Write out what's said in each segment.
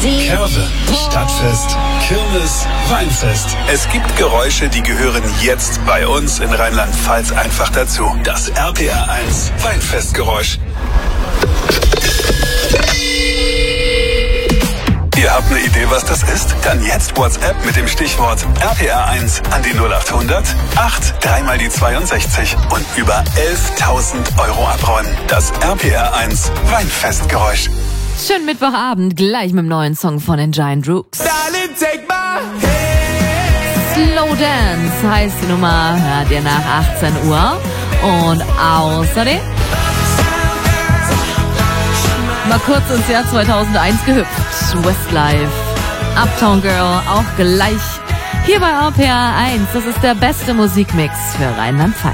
Curve, Stadtfest, Kirmes, Weinfest. Es gibt Geräusche, die gehören jetzt bei uns in Rheinland-Pfalz einfach dazu. Das RPR1 Weinfestgeräusch. Ihr habt eine Idee, was das ist? Dann jetzt WhatsApp mit dem Stichwort RPR1 an die 0800 8 3 mal die 62 und über 11.000 € abräumen. Das RPR1 Weinfestgeräusch. Schönen Mittwochabend, gleich mit dem neuen Song von den Giant Rooks. Slow Dance heißt die Nummer, hört ihr nach 18 Uhr. Und außerdem mal kurz ins Jahr 2001 gehüpft. Westlife, Uptown Girl, auch gleich hier bei RPR1. Das ist der beste Musikmix für Rheinland-Pfalz.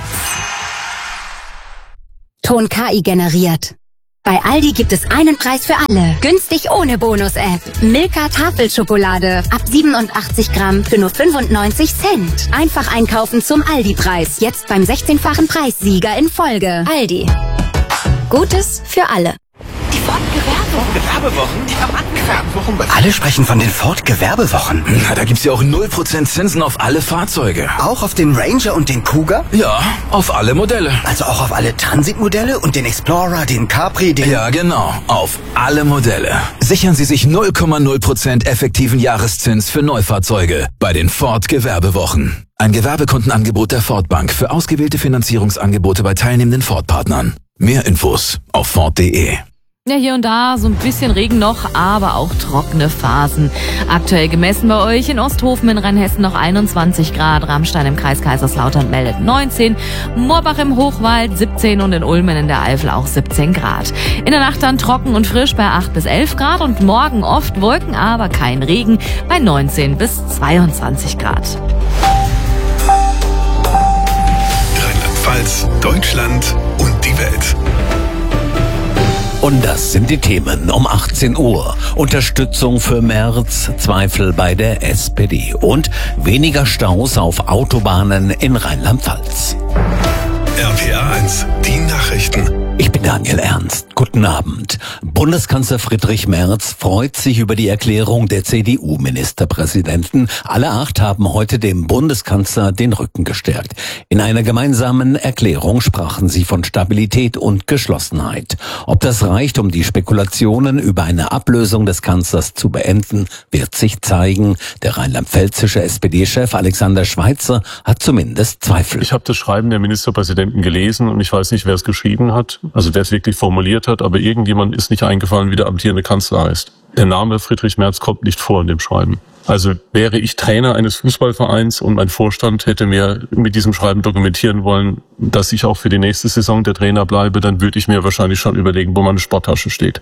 Ton KI generiert. Bei Aldi gibt es einen Preis für alle. Günstig ohne Bonus-App. Milka Tafelschokolade. Ab 87 Gramm für nur 95 Cent. Einfach einkaufen zum Aldi-Preis. Jetzt beim 16-fachen Preissieger in Folge. Aldi. Gutes für alle. Die Ford-Gewerbewochen? Ja, Mann, Gewerbewochen. Alle sprechen von den Ford-Gewerbewochen. Na, da gibt's ja auch 0% Zinsen auf alle Fahrzeuge. Auch auf den Ranger und den Cougar? Ja, auf alle Modelle. Also auch auf alle Transit-Modelle und den Explorer, den Capri, den... Ja, genau. Auf alle Modelle. Sichern Sie sich 0,0% effektiven Jahreszins für Neufahrzeuge bei den Ford-Gewerbewochen. Ein Gewerbekundenangebot der Ford Bank für ausgewählte Finanzierungsangebote bei teilnehmenden Ford-Partnern. Mehr Infos auf Ford.de. Ja, hier und da so ein bisschen Regen noch, aber auch trockene Phasen. Aktuell gemessen bei euch in Osthofen in Rheinhessen noch 21 Grad, Ramstein im Kreis Kaiserslautern meldet 19, Moorbach im Hochwald 17 und in Ulmen in der Eifel auch 17 Grad. In der Nacht dann trocken und frisch bei 8 bis 11 Grad und morgen oft Wolken, aber kein Regen bei 19 bis 22 Grad. Rheinland-Pfalz, Deutschland und die Welt. Und das sind die Themen um 18 Uhr. Unterstützung für Merz, Zweifel bei der SPD und weniger Staus auf Autobahnen in Rheinland-Pfalz. RPR1, die Nachrichten. Ich bin Daniel Ernst. Guten Abend. Bundeskanzler Friedrich Merz freut sich über die Erklärung der CDU-Ministerpräsidenten. Alle 8 haben heute dem Bundeskanzler den Rücken gestärkt. In einer gemeinsamen Erklärung sprachen sie von Stabilität und Geschlossenheit. Ob das reicht, um die Spekulationen über eine Ablösung des Kanzlers zu beenden, wird sich zeigen. Der rheinland-pfälzische SPD-Chef Alexander Schweitzer hat zumindest Zweifel. Ich habe das Schreiben der Ministerpräsidenten gelesen und ich weiß nicht, wer es geschrieben hat. Also wer es wirklich formuliert hat, aber irgendjemand ist nicht eingefallen, wie der amtierende Kanzler heißt. Der Name Friedrich Merz kommt nicht vor in dem Schreiben. Also wäre ich Trainer eines Fußballvereins und mein Vorstand hätte mir mit diesem Schreiben dokumentieren wollen, dass ich auch für die nächste Saison der Trainer bleibe, dann würde ich mir wahrscheinlich schon überlegen, wo meine Sporttasche steht.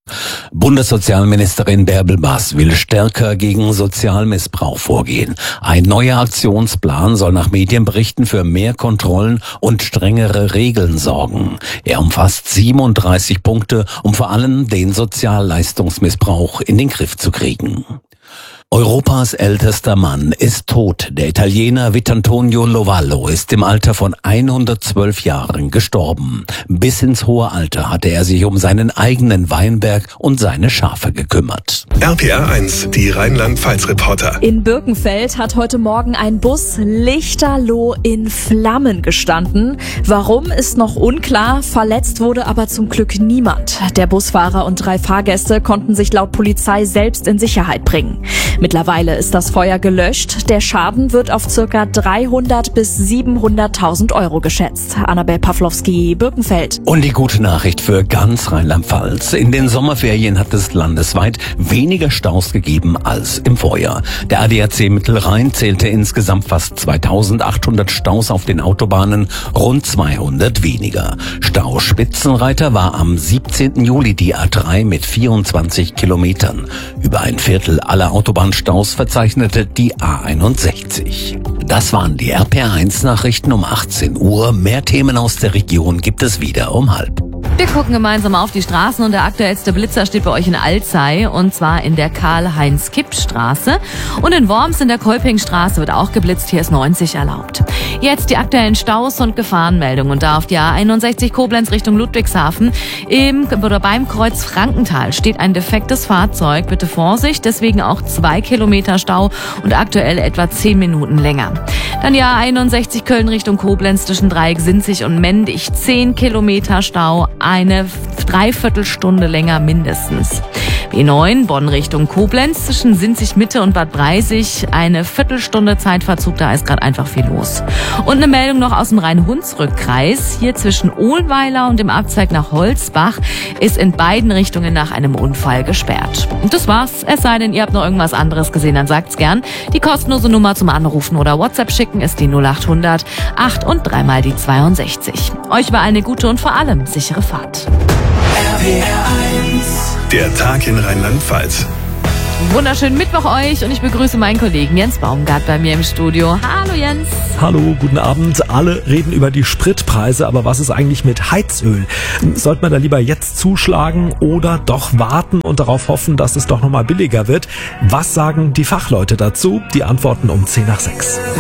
Bundessozialministerin Bärbel Baas will stärker gegen Sozialmissbrauch vorgehen. Ein neuer Aktionsplan soll nach Medienberichten für mehr Kontrollen und strengere Regeln sorgen. Er umfasst 37 Punkte, um vor allem den Sozialleistungsmissbrauch in den Griff zu kriegen. Europas ältester Mann ist tot. Der Italiener Vittorio Lovallo ist im Alter von 112 Jahren gestorben. Bis ins hohe Alter hatte er sich um seinen eigenen Weinberg und seine Schafe gekümmert. RPR1, die Rheinland-Pfalz-Reporter. In Birkenfeld hat heute Morgen ein Bus lichterloh in Flammen gestanden. Warum, ist noch unklar. Verletzt wurde aber zum Glück niemand. Der Busfahrer und 3 Fahrgäste konnten sich laut Polizei selbst in Sicherheit bringen. Mittlerweile ist das Feuer gelöscht. Der Schaden wird auf ca. 300 bis 700.000 Euro geschätzt. Annabel Pawlowski, Birkenfeld. Und die gute Nachricht für ganz Rheinland-Pfalz. In den Sommerferien hat es landesweit weniger Staus gegeben als im Vorjahr. Der ADAC Mittelrhein zählte insgesamt fast 2.800 Staus auf den Autobahnen, rund 200 weniger. Stauspitzenreiter war am 17. Juli die A3 mit 24 Kilometern. Über ein Viertel aller Autobahnstaus verzeichnete die A61. Das waren die RPR1 Nachrichten um 18 Uhr. Mehr Themen aus der Region gibt es wieder um 12:30. Wir gucken gemeinsam auf die Straßen und der aktuellste Blitzer steht bei euch in Alzey und zwar in der Karl-Heinz-Kipp-Straße. Und in Worms in der Kolpingstraße wird auch geblitzt, hier ist 90 erlaubt. Jetzt die aktuellen Staus und Gefahrenmeldungen und da auf die A61 Koblenz Richtung Ludwigshafen beim Kreuz Frankenthal steht ein defektes Fahrzeug. Bitte Vorsicht, deswegen auch 2 Kilometer Stau und aktuell etwa 10 Minuten länger. Dann die A61 Köln Richtung Koblenz zwischen Dreieck-Sinzig und Mendig 10 Kilometer Stau, eine Dreiviertelstunde länger mindestens. B9 Bonn Richtung Koblenz zwischen Sinzig Mitte und Bad Breisig eine Viertelstunde Zeitverzug, da ist gerade einfach viel los. Und eine Meldung noch aus dem Rhein-Hunsrück-Kreis. Hier zwischen Ohlweiler und dem Abzweig nach Holzbach ist in beiden Richtungen nach einem Unfall gesperrt. Und das war's. Es sei denn, ihr habt noch irgendwas anderes gesehen, dann sagt's gern. Die kostenlose Nummer zum Anrufen oder WhatsApp schicken ist die 0800 8 und 3 mal die 62. Euch war eine gute und vor allem sichere Fahrt. Der Tag in Rheinland-Pfalz. Wunderschönen Mittwoch euch und ich begrüße meinen Kollegen Jens Baumgart bei mir im Studio. Hallo Jens. Hallo, guten Abend. Alle reden über die Spritpreise, aber was ist eigentlich mit Heizöl? Sollte man da lieber jetzt zuschlagen oder doch warten und darauf hoffen, dass es doch nochmal billiger wird? Was sagen die Fachleute dazu? Die Antworten um 10 nach 6.